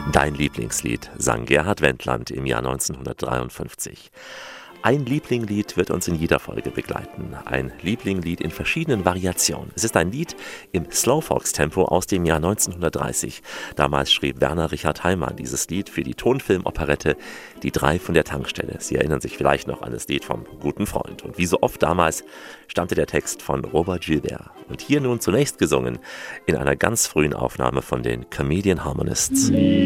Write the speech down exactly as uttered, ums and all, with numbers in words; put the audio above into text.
Dein Lieblingslied, sang Gerhard Wendland im Jahr neunzehnhundertdreiundfünfzig. Ein Lieblingslied wird uns in jeder Folge begleiten. Ein Lieblingslied in verschiedenen Variationen. Es ist ein Lied im Slowfox-Tempo aus dem Jahr neunzehnhundertdreißig. Damals schrieb Werner Richard Heimann dieses Lied für die Tonfilmoperette Die drei von der Tankstelle. Sie erinnern sich vielleicht noch an das Lied vom guten Freund. Und wie so oft damals stammte der Text von Robert Gilbert. Und hier nun zunächst gesungen in einer ganz frühen Aufnahme von den Comedian Harmonists.